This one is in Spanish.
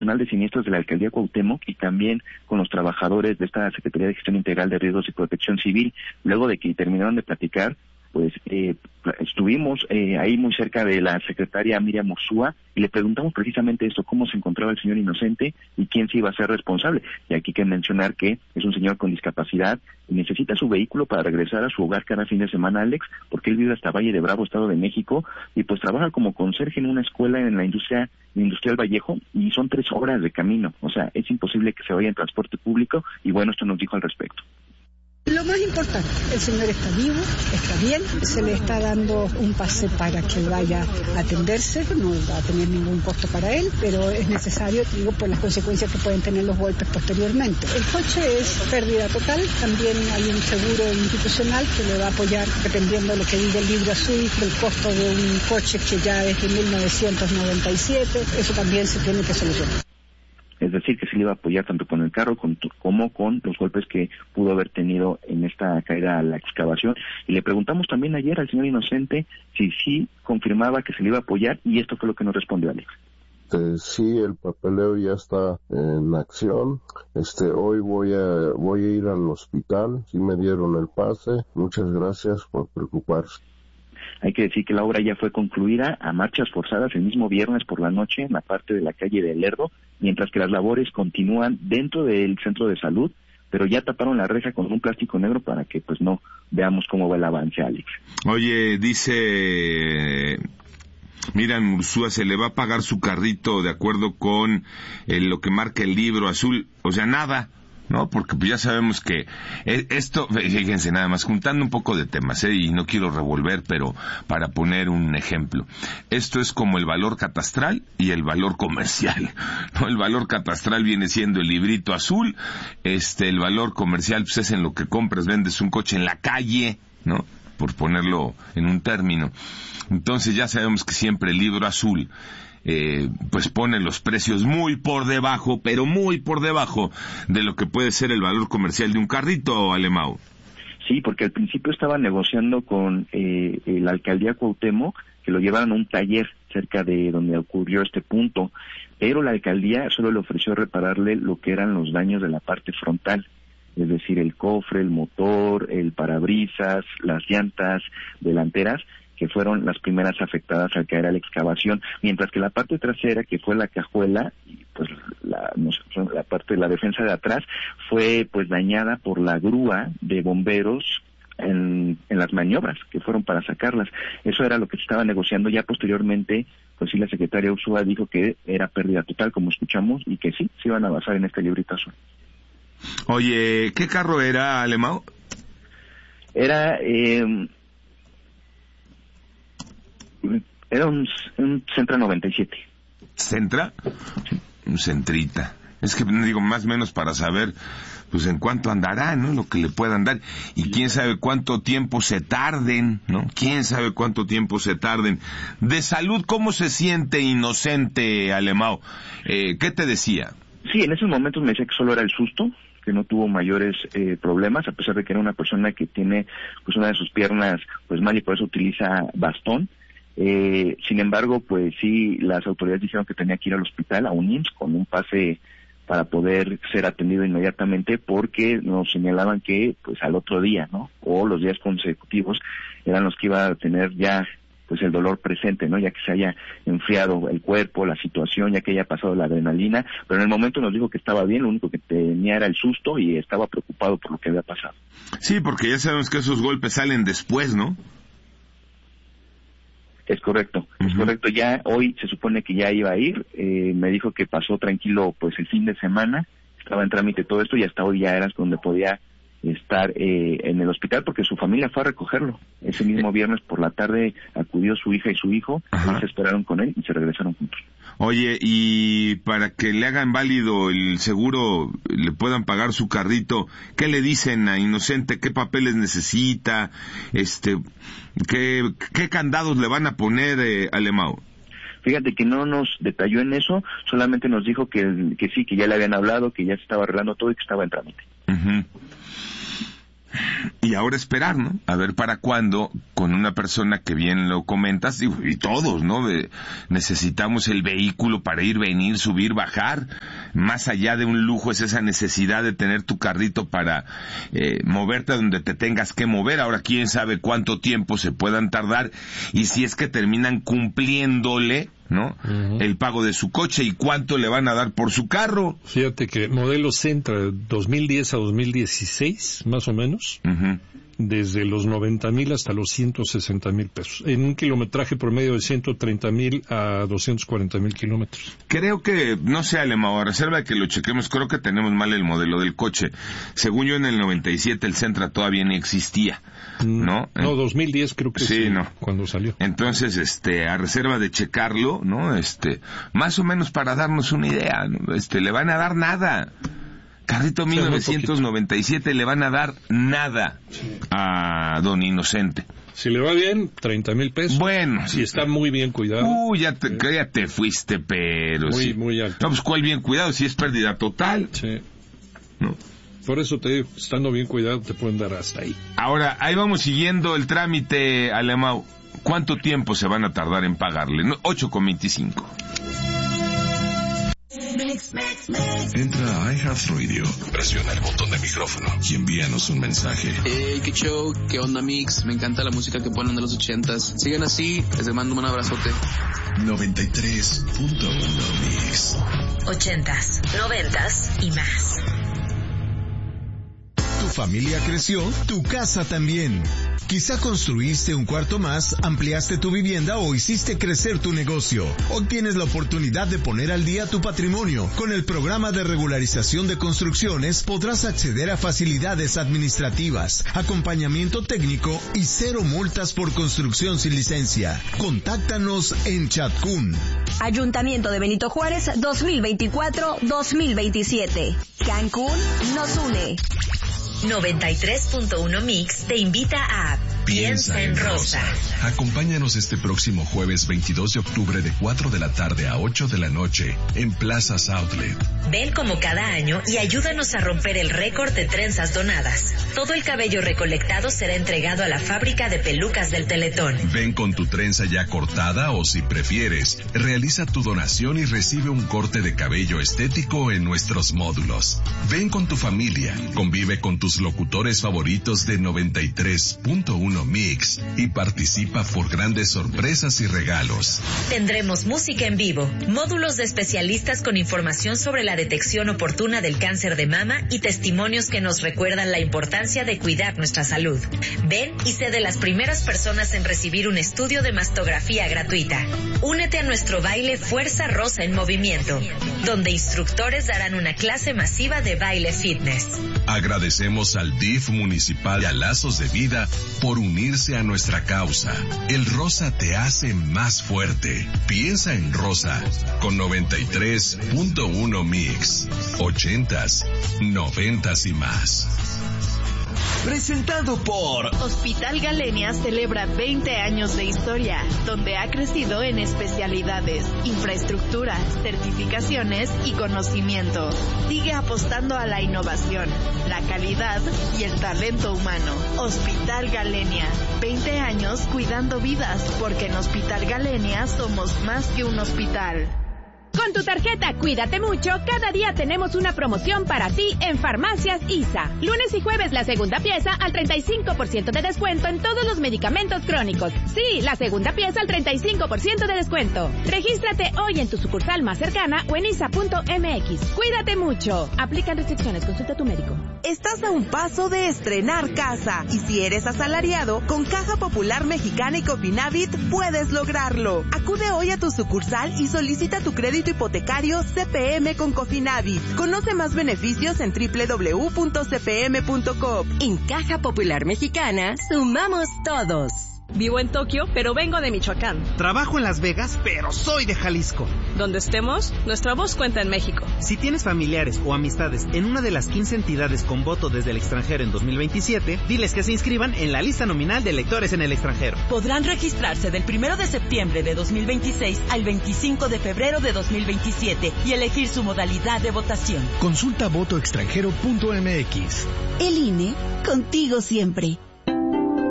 de Siniestros de la Alcaldía Cuauhtémoc y también con los trabajadores de esta Secretaría de Gestión Integral de Riesgos y Protección Civil. Luego de que terminaron de platicar, pues estuvimos ahí muy cerca de la secretaria Miriam Ursúa y le preguntamos precisamente esto, cómo se encontraba el señor inocente y quién se iba a ser responsable. Y aquí hay que mencionar que es un señor con discapacidad y necesita su vehículo para regresar a su hogar cada fin de semana, Alex, porque él vive hasta Valle de Bravo, Estado de México, y pues trabaja como conserje en una escuela en la Industrial Vallejo, y son 3 horas de camino. O sea, es imposible que se vaya en transporte público, y bueno, esto nos dijo al respecto. Lo más importante, el señor está vivo, está bien, se le está dando un pase para que vaya a atenderse, no va a tener ningún costo para él, pero es necesario, digo, por las consecuencias que pueden tener los golpes posteriormente. El coche es pérdida total, también hay un seguro institucional que le va a apoyar, dependiendo de lo que diga el libro azul, del costo de un coche que ya es de 1997, eso también se tiene que solucionar. Es decir, que se le iba a apoyar tanto con el carro como con los golpes que pudo haber tenido en esta caída a la excavación. Y le preguntamos también ayer al señor inocente si sí confirmaba que se le iba a apoyar, y esto fue lo que nos respondió Alex. Sí, el papeleo ya está en acción. Hoy voy a ir al hospital. Sí me dieron el pase. Muchas gracias por preocuparse. Hay que decir que la obra ya fue concluida a marchas forzadas el mismo viernes por la noche en la parte de la calle de Lerdo, mientras que las labores continúan dentro del centro de salud, pero ya taparon la reja con un plástico negro para que pues no veamos cómo va el avance, Alex. Oye, dice Miriam Ursúa, se le va a pagar su carrito de acuerdo con lo que marca el libro azul, o sea, nada, ¿no? Porque pues ya sabemos que esto, fíjense nada más, juntando un poco de temas, y no quiero revolver, pero para poner un ejemplo, esto es como el valor catastral y el valor comercial, ¿no? El valor catastral viene siendo el librito azul, el valor comercial pues es en lo que compras, vendes un coche en la calle, ¿no? Por ponerlo en un término. Entonces ya sabemos que siempre el libro azul pues pone los precios muy por debajo, pero muy por debajo de lo que puede ser el valor comercial de un carrito, Alemão. Sí, porque al principio estaba negociando con la alcaldía Cuauhtémoc que lo llevaran a un taller cerca de donde ocurrió este punto, pero la alcaldía solo le ofreció repararle lo que eran los daños de la parte frontal, es decir, el cofre, el motor, el parabrisas, las llantas delanteras, que fueron las primeras afectadas al caer a la excavación, mientras que la parte trasera, que fue la cajuela, y pues la parte de la defensa de atrás, fue pues dañada por la grúa de bomberos en las maniobras que fueron para sacarlas. Eso era lo que se estaba negociando. Ya posteriormente, pues sí, la secretaria Ursúa dijo que era pérdida total, como escuchamos, y que sí, se iban a basar en este librito azul. Oye, ¿qué carro era, Alemão? Era un Sentra 97. ¿Sentra? Un Sentrita. Es que digo, más o menos para saber, pues en cuánto andará, ¿no? Lo que le puedan dar. Y quién sabe cuánto tiempo se tarden, ¿no? Quién sabe cuánto tiempo se tarden. De salud, ¿cómo se siente inocente, Alemão? ¿Qué te decía? Sí, en esos momentos me decía que solo era el susto, que no tuvo mayores problemas, a pesar de que era una persona que tiene pues una de sus piernas pues mal y por eso utiliza bastón. Sin embargo, pues sí, las autoridades dijeron que tenía que ir al hospital, a un IMSS, con un pase para poder ser atendido inmediatamente, porque nos señalaban que pues al otro día, ¿no? O los días consecutivos eran los que iba a tener ya pues el dolor presente, ¿no? Ya que se haya enfriado el cuerpo, la situación, ya que haya pasado la adrenalina, pero en el momento nos dijo que estaba bien, lo único que tenía era el susto y estaba preocupado por lo que había pasado. Sí, porque ya sabemos que esos golpes salen después, ¿no? Es correcto, es correcto. Ya hoy se supone que ya iba a ir, me dijo que pasó tranquilo pues el fin de semana, estaba en trámite todo esto y hasta hoy ya era donde podía estar en el hospital porque su familia fue a recogerlo. Ese mismo viernes por la tarde acudió su hija y su hijo, y se esperaron con él y se regresaron juntos. Oye, y para que le hagan válido el seguro, le puedan pagar su carrito, ¿qué le dicen a Inocente? ¿Qué papeles necesita? ¿Qué candados le van a poner, Alemão? Fíjate que no nos detalló en eso, solamente nos dijo que sí, que ya le habían hablado, que ya se estaba arreglando todo y que estaba en trámite. Y ahora esperar, ¿no? A ver para cuándo, con una persona que bien lo comentas, y todos, ¿no? Necesitamos el vehículo para ir, venir, subir, bajar. Más allá de un lujo es esa necesidad de tener tu carrito para moverte donde te tengas que mover. Ahora, quién sabe cuánto tiempo se puedan tardar y si es que terminan cumpliéndole, ¿no? El pago de su coche y cuánto le van a dar por su carro. Fíjate que modelo Sentra 2010 a 2016, más o menos, desde los 90,000 hasta los 160,000 pesos, en un kilometraje promedio de 130,000 a 240,000 kilómetros. Creo que, no sé, Alemão, a reserva de que lo chequemos, creo que tenemos mal el modelo del coche. Según yo, en el 97 el Sentra todavía ni existía, ¿no? No, 2010 creo que sí, no. Cuando salió. Entonces, a reserva de checarlo, ¿no? Más o menos para darnos una idea, ¿no? Le van a dar nada. Carrito 1997 le van a dar nada a don Inocente. Si le va bien, 30,000 pesos. Bueno. Si está muy bien cuidado. Ya te fuiste, pero muy, sí. Muy alto. No, pues ¿cuál bien cuidado? Si es pérdida total. Sí. ¿No? Por eso te digo, estando bien cuidado te pueden dar hasta ahí. Ahora, ahí vamos siguiendo el trámite, Alemão. ¿Cuánto tiempo se van a tardar en pagarle? 8,25. Entra a iHeartRadio, presiona el botón de micrófono y envíanos un mensaje. Hey, qué show, qué onda Mix, me encanta la música que ponen de los 80s. Sigan así, les mando un abrazote. 93.1 Mix. 80s, 90s y más. Tu familia creció, tu casa también. Quizá construiste un cuarto más, ampliaste tu vivienda o hiciste crecer tu negocio. Hoy tienes la oportunidad de poner al día tu patrimonio. Con el programa de regularización de construcciones podrás acceder a facilidades administrativas, acompañamiento técnico y 0 multas por construcción sin licencia. Contáctanos en Chatcún. Ayuntamiento de Benito Juárez 2024-2027. Cancún nos une. 93.1 Mix te invita a Piensa en Rosa. Acompáñanos este próximo jueves 22 de octubre de 4 de la tarde a 8 de la noche en Plazas Outlet. Ven como cada año y ayúdanos a romper el récord de trenzas donadas. Todo el cabello recolectado será entregado a la fábrica de pelucas del Teletón. Ven con tu trenza ya cortada o, si prefieres, realiza tu donación y recibe un corte de cabello estético en nuestros módulos. Ven con tu familia, convive con tus locutores favoritos de 93.1 Mix y participa por grandes sorpresas y regalos. Tendremos música en vivo, módulos de especialistas con información sobre la detección oportuna del cáncer de mama y testimonios que nos recuerdan la importancia de cuidar nuestra salud. Ven y sé de las primeras personas en recibir un estudio de mastografía gratuita. Únete a nuestro baile Fuerza Rosa en Movimiento, donde instructores darán una clase masiva de baile fitness. Agradecemos al DIF municipal y a Lazos de Vida por unirse a nuestra causa. El rosa te hace más fuerte. Piensa en rosa con 93.1 Mix. 80s, 90s y más. Presentado por Hospital Galenia celebra 20 años de historia, donde ha crecido en especialidades, infraestructura, certificaciones y conocimiento. Sigue apostando a la innovación, la calidad y el talento humano. Hospital Galenia, 20 años cuidando vidas, porque en Hospital Galenia somos más que un hospital. Con tu tarjeta Cuídate Mucho, cada día tenemos una promoción para ti en Farmacias ISA. Lunes y jueves la segunda pieza al 35% de descuento en todos los medicamentos crónicos. Sí, la segunda pieza al 35% de descuento. Regístrate hoy en tu sucursal más cercana o en isa.mx. Cuídate mucho. Aplican restricciones. Consulta a tu médico. Estás a un paso de estrenar casa. Y si eres asalariado, con Caja Popular Mexicana y Cofinavit puedes lograrlo. Acude hoy a tu sucursal y solicita tu crédito hipotecario CPM con Cofinavit. Conoce más beneficios en www.cpm.com. En Caja Popular Mexicana, sumamos todos. Vivo en Tokio, pero vengo de Michoacán. Trabajo en Las Vegas, pero soy de Jalisco. Donde estemos, nuestra voz cuenta en México. Si tienes familiares o amistades en una de las 15 entidades con voto desde el extranjero en 2027, diles que se inscriban en la lista nominal de electores en el extranjero. Podrán registrarse del 1 de septiembre de 2026 al 25 de febrero de 2027 y elegir su modalidad de votación. Consulta votoextranjero.mx. El INE, contigo siempre.